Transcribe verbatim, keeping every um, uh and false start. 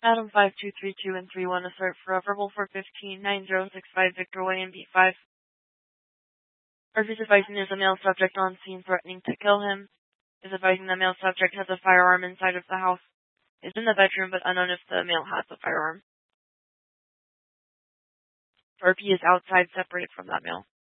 Adam five two three two and three one assert for a verbal four fifteen nine zero six five Victor Way and B five. Murphy's advising there's a male subject on scene threatening to kill him. Is advising the male subject has a firearm inside of the house. Is in the bedroom, but unknown if the male has a firearm. Murphy is outside, separated from that male.